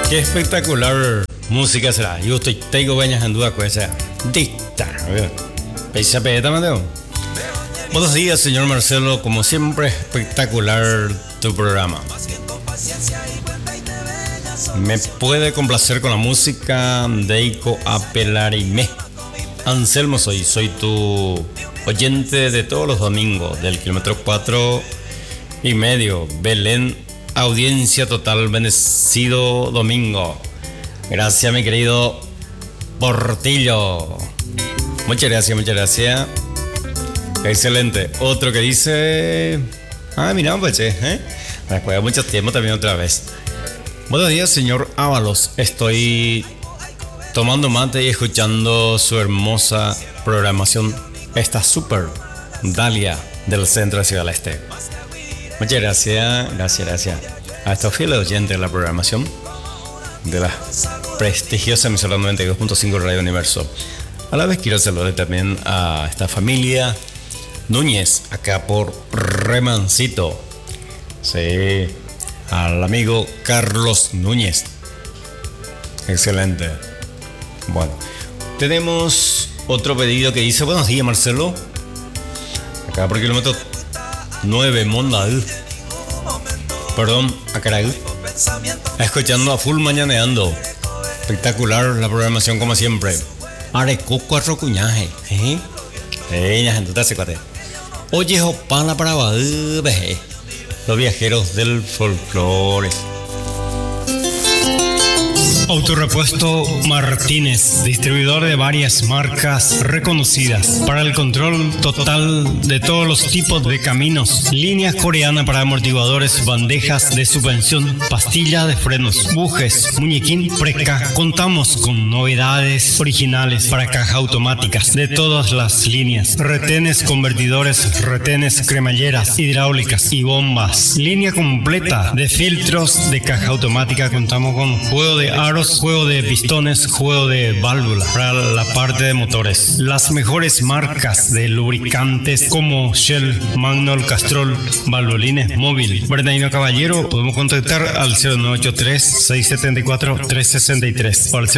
Qué espectacular música será. Yo estoy tengo bañas en duda con esa dicta. Pesa peta, Mateo. Buenos días, señor Marcelo. Como siempre, espectacular tu programa. Me puede complacer con la música Deiko Apelarimé. Anselmo soy tu oyente de todos los domingos del kilómetro 4,5. Belén, audiencia total, bendecido domingo. Gracias, mi querido Portillo. Muchas gracias. Excelente. Otro que dice... mira, pues, después de mucho tiempo también otra vez. Buenos días, señor Ábalos. Estoy tomando mate y escuchando su hermosa programación. Está súper Dalia del centro de Ciudad del Este. Muchas gracias a estos fieles oyentes de la programación de la prestigiosa emisora 92.5 Radio Universo. A la vez quiero saludar también a esta familia Núñez, acá por Remancito. Sí, al amigo Carlos Núñez. Excelente. Bueno, tenemos otro pedido que dice: buenos días, Marcelo. Acá por kilómetro 9, Mondal. Perdón, Acaraí. Escuchando a full mañaneando. Espectacular la programación como siempre. Areco 4 cuñaje. Gente, te hace cuate. Oye, Jopana para Badube. Los viajeros del folclore. Autorepuesto Martínez, distribuidor de varias marcas reconocidas para el control total de todos los tipos de caminos, líneas coreanas para amortiguadores, bandejas de suspensión, pastilla de frenos, bujes, muñequín, preca. Contamos con novedades originales para cajas automáticas de todas las líneas, retenes, convertidores, retenes, cremalleras, hidráulicas y bombas. Línea completa de filtros de caja automática. Contamos con juego de aros, juego de pistones, juego de válvula para la parte de motores. Las mejores marcas de lubricantes como Shell, Magnol, Castrol, Valvolines, Móvil. Bernardino Caballero, podemos contactar al 0983-674-363 o al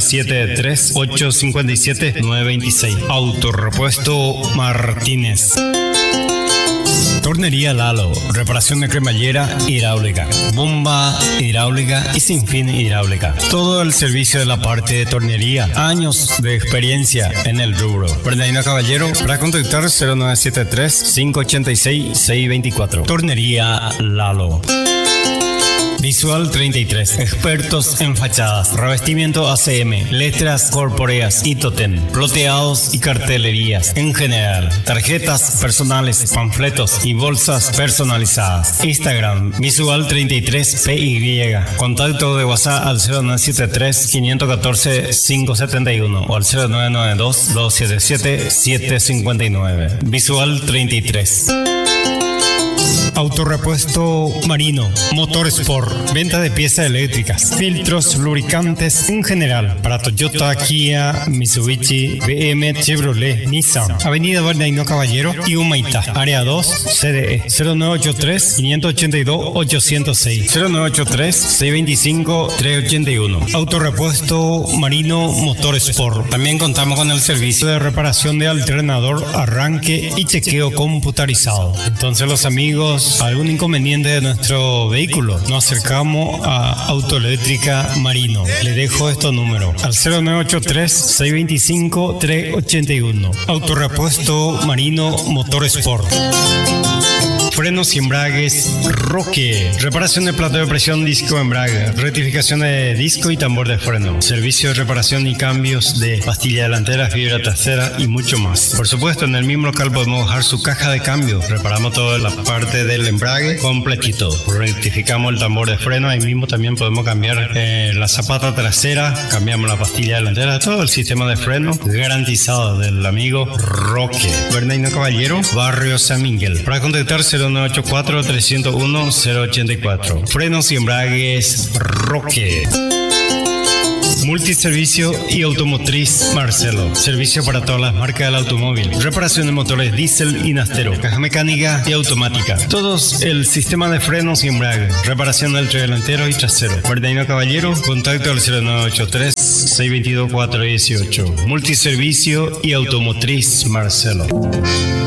0973-857-926. Autorepuesto Martínez. Tornería Lalo, reparación de cremallera hidráulica, bomba hidráulica y sin fin hidráulica. Todo el servicio de la parte de tornería. Años de experiencia en el rubro. Bernardino Caballero, para contactar 0973-586-624. Tornería Lalo. Visual 33, expertos en fachadas, revestimiento ACM, letras corpóreas y totem, ploteados y cartelerías en general, tarjetas personales, panfletos y bolsas personalizadas. Instagram, Visual 33 PY, contacto de WhatsApp al 0973-514-571 o al 0992-277-759. Visual 33. Autorepuesto Marino, Motor Sport, venta de piezas eléctricas, filtros, lubricantes en general para Toyota, Kia, Mitsubishi, BM, Chevrolet, Nissan. Avenida Bernardino Caballero y Humaitá, área 2, CDE 0983-582-806, 0983-625-381. Autorepuesto Marino, Motor Sport. También contamos con el servicio de reparación de alternador, arranque y chequeo computarizado. Entonces, los amigos, algún inconveniente de nuestro vehículo, nos acercamos a Autoeléctrica Marino. Le dejo estos números al 0983-625-381. Autorepuesto Marino, Motor Sport. Frenos y embragues Roque. Reparación de plato de presión, disco, embrague, rectificación de disco y tambor de freno, servicio de reparación y cambios de pastilla delantera, fibra trasera y mucho más. Por supuesto, en el mismo local podemos dejar su caja de cambio. Reparamos toda la parte del embrague completito. Rectificamos el tambor de freno. Ahí mismo también podemos cambiar la zapata trasera, cambiamos la pastilla delantera, todo el sistema de freno garantizado del amigo Roque. Bernardino Caballero, Barrio San Miguel. Para contactar 0984-301-084. Frenos y embragues Roque. Multiservicio y automotriz Marcelo. Servicio para todas las marcas del automóvil. Reparación de motores diésel y nastero. Caja mecánica y automática. Todos el sistema de frenos y embrague. Reparación del tren delantero y trasero. Bernardino Caballero, contacto al 0983 622 418. Multiservicio y automotriz Marcelo.